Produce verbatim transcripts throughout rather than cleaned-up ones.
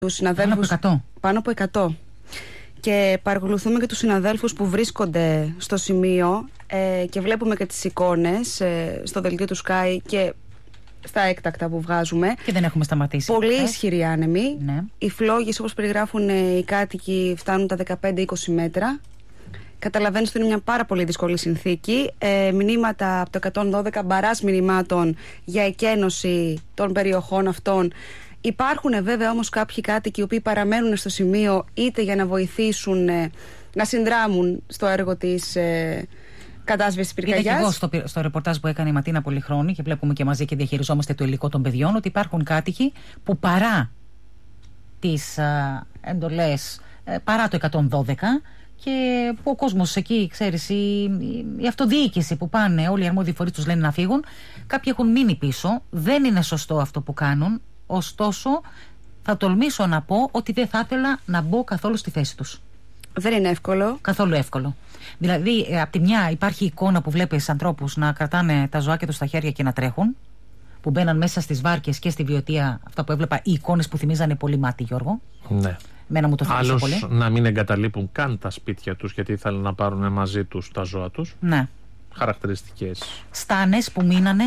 τους συναδέλφους. Πάνω από εκατό. Πάνω από εκατό. Και παρακολουθούμε και τους συναδέλφους που βρίσκονται στο σημείο ε, και βλέπουμε και τις εικόνες ε, στο δελτίο του Sky και στα έκτακτα που βγάζουμε. Και δεν έχουμε σταματήσει. Πολύ ισχυροί άνεμοι. Ναι. Οι φλόγες, όπως περιγράφουν οι κάτοικοι, φτάνουν τα δεκαπέντε με είκοσι μέτρα. Καταλαβαίνεις ότι είναι μια πάρα πολύ δύσκολη συνθήκη. Ε, μηνύματα από το εκατόν δώδεκα, μπαράς μηνυμάτων για εκένωση των περιοχών αυτών. Υπάρχουν βέβαια όμως κάποιοι κάτοικοι οι οποίοι παραμένουν στο σημείο είτε για να βοηθήσουν ε, να συνδράμουν στο έργο της ε, κατάσβεσης πυρκαγιάς. Είδα και εγώ στο, στο ρεπορτάζ που έκανε η Ματίνα Πολυχρόνη και βλέπουμε και μαζί και διαχειριζόμαστε το υλικό των παιδιών ότι υπάρχουν κάτοικοι που παρά τις α, εντολές, ε, παρά το εκατόν δώδεκα και που ο κόσμος εκεί, ξέρεις, η, η αυτοδιοίκηση που πάνε, όλοι οι αρμόδιοι φορείς τους λένε να φύγουν, κάποιοι έχουν μείνει πίσω. Δεν είναι σωστό αυτό που κάνουν. Ωστόσο, θα τολμήσω να πω ότι δεν θα ήθελα να μπω καθόλου στη θέση τους. Δεν είναι εύκολο. Καθόλου εύκολο. Δηλαδή, από τη μια υπάρχει εικόνα που βλέπεις ανθρώπους να κρατάνε τα ζωάκια τους στα χέρια και να τρέχουν, που μπαίναν μέσα στις βάρκες και στη Βιωτία, αυτά που έβλεπα, οι εικόνες που θυμίζανε πολύ μάτι, Γιώργο. Ναι. Μένα μου το θυμίζει πολύ. Άλλος να μην εγκαταλείπουν καν τα σπίτια τους γιατί ήθελαν να πάρουν μαζί τους τα ζώα τους. Ναι. Χαρακτηριστικές. Στάνες που μείνανε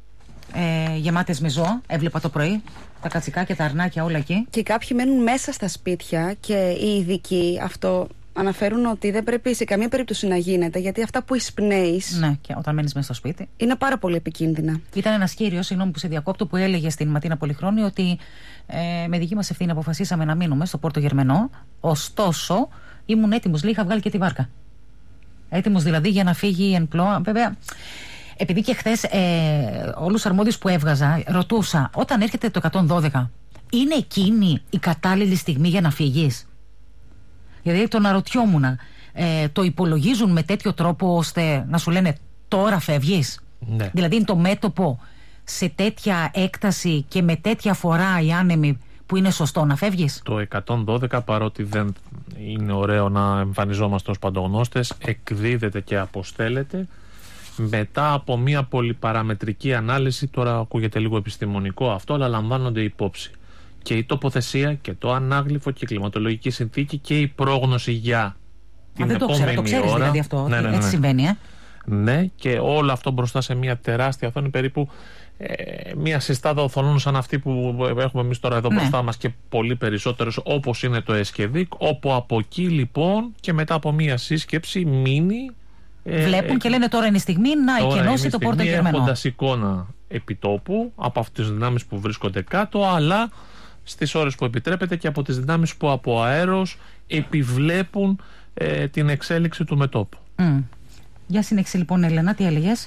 ε, γεμάτες με ζώα, έβλεπα το πρωί. Τα κατσικάκια, τα αρνάκια, όλα εκεί. Και κάποιοι μένουν μέσα στα σπίτια και οι ειδικοί αυτό αναφέρουν ότι δεν πρέπει σε καμία περίπτωση να γίνεται, γιατί αυτά που εισπνέεις. Ναι, και όταν μένεις μέσα στο σπίτι. Είναι πάρα πολύ επικίνδυνα. Ήταν ένας κύριος, συγγνώμη που σε διακόπτω, που έλεγε στην Ματίνα Πολυχρόνη ότι ε, με δική μας ευθύνη αποφασίσαμε να μείνουμε στο Πόρτο Γερμενό. Ωστόσο, ήμουν έτοιμος, λέει, είχα βγάλει και τη βάρκα. Έτοιμος δηλαδή για να φύγει εν πλώ. Βέβαια. Επειδή και χθες ε, όλους τους αρμόδιους που έβγαζα, ρωτούσα, όταν έρχεται το εκατόν δώδεκα, είναι εκείνη η κατάλληλη στιγμή για να φύγεις? Δηλαδή το αναρωτιόμουν, ε, το υπολογίζουν με τέτοιο τρόπο ώστε να σου λένε τώρα φεύγεις? Ναι. Δηλαδή είναι το μέτωπο σε τέτοια έκταση και με τέτοια φορά οι άνεμοι που είναι σωστό να φεύγεις? Το εκατόν δώδεκα, παρότι δεν είναι ωραίο να εμφανιζόμαστε ως παντογνώστες, εκδίδεται και αποστέλλεται μετά από μια πολυπαραμετρική ανάλυση. Τώρα ακούγεται λίγο επιστημονικό αυτό, αλλά λαμβάνονται υπόψη και η τοποθεσία και το ανάγλυφο και η κλιματολογική συνθήκη και η πρόγνωση για την δεν επόμενη το ξέρω, το ξέρεις ώρα. Δηλαδή αυτό, ναι, ναι, ναι. Έτσι συμβαίνει, ε? Ναι, και όλο αυτό μπροστά σε μια τεράστια οθόνη, περίπου ε, μια συστάδα οθονών σαν αυτή που έχουμε εμείς τώρα εδώ ναι. μπροστά μας και πολύ περισσότερες, όπως είναι το Εσκεδίκ, όπου από εκεί λοιπόν και μετά από μια σύσκεψη μείνει. Βλέπουν ε, και λένε τώρα είναι η στιγμή να εκενώσει το Πόρτο Γερμενό. Έχοντας εικόνα επιτόπου από αυτές τις δυνάμεις που βρίσκονται κάτω, αλλά στις ώρες που επιτρέπεται και από τις δυνάμεις που από αέρος επιβλέπουν ε, την εξέλιξη του μετώπου. Mm. Για συνέχισε λοιπόν, Έλενα, τι έλεγες?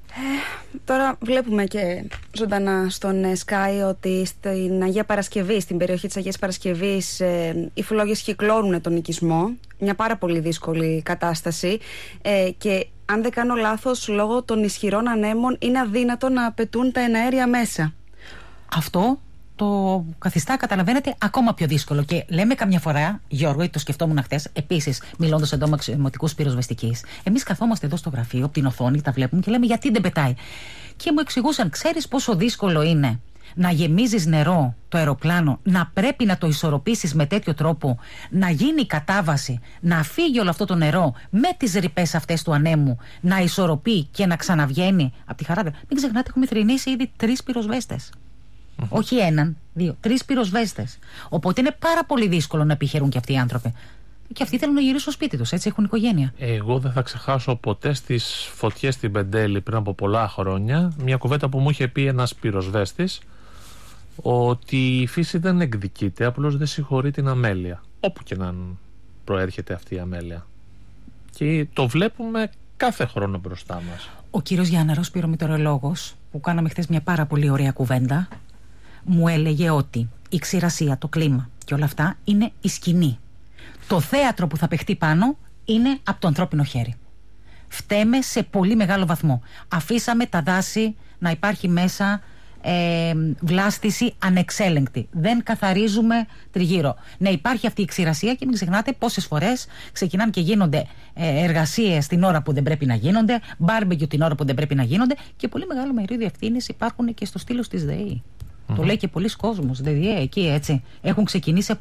Ε, τώρα βλέπουμε και ζωντανά στον Sky ότι στην Αγία Παρασκευή, στην περιοχή της Αγίας Παρασκευής, ε, οι φλόγες κυκλώνουν τον οικισμό. Μια πάρα πολύ δύσκολη κατάσταση ε, και αν δεν κάνω λάθος, λόγω των ισχυρών ανέμων είναι αδύνατο να απαιτούν τα εναέρια μέσα. Αυτό το καθιστά, καταλαβαίνετε, ακόμα πιο δύσκολο. Και λέμε καμιά φορά, Γιώργο, το σκεφτόμουν χθες, επίσης, μιλώντας εντός αξιωματικούς πυροσβεστικής, εμείς καθόμαστε εδώ στο γραφείο, από την οθόνη, τα βλέπουμε και λέμε γιατί δεν πετάει. Και μου εξηγούσαν, ξέρεις πόσο δύσκολο είναι να γεμίζεις νερό το αεροπλάνο, να πρέπει να το ισορροπήσεις με τέτοιο τρόπο, να γίνει η κατάβαση, να φύγει όλο αυτό το νερό με τις ρηπές αυτές του ανέμου, να ισορροπεί και να ξαναβγαίνει από τη χαρά. Μην ξεχνάτε, έχουμε θρηνήσει ήδη τρεις πυροσβέστες. Mm-hmm. Όχι έναν, δύο, τρεις πυροσβέστες. Οπότε είναι πάρα πολύ δύσκολο να επιχειρούν και αυτοί οι άνθρωποι. Και αυτοί θέλουν να γυρίσουν στο σπίτι τους, έτσι, έχουν οικογένεια. Εγώ δεν θα ξεχάσω ποτέ στις φωτιές στην Πεντέλη πριν από πολλά χρόνια μια κουβέντα που μου είχε πει ένας πυροσβέστης, ότι η φύση δεν εκδικείται, απλώς δεν συγχωρεί την αμέλεια. Όπου και να προέρχεται αυτή η αμέλεια. Και το βλέπουμε κάθε χρόνο μπροστά μας. Ο κύριος Γιάνναρος, πυρομετεωρολόγος, που κάναμε χθες μια πάρα πολύ ωραία κουβέντα, μου έλεγε ότι η ξηρασία, το κλίμα και όλα αυτά είναι η σκηνή. Το θέατρο που θα παιχτεί πάνω είναι από το ανθρώπινο χέρι. Φταίμε σε πολύ μεγάλο βαθμό. Αφήσαμε τα δάση να υπάρχει μέσα ε, βλάστηση ανεξέλεγκτη. Δεν καθαρίζουμε τριγύρω. Ναι, υπάρχει αυτή η ξηρασία και μην ξεχνάτε πόσες φορές ξεκινάνε και γίνονται ε, εργασίες την ώρα που δεν πρέπει να γίνονται, μπάρμπεκιου την ώρα που δεν πρέπει να γίνονται και πολύ μεγάλο μερίδιο ευθύνης υπάρχουν και στο στήλος της ΔΕΗ. Το λέει και πολλοί κόσμος. Δηλαδή, εκεί έτσι έχουν ξεκινήσει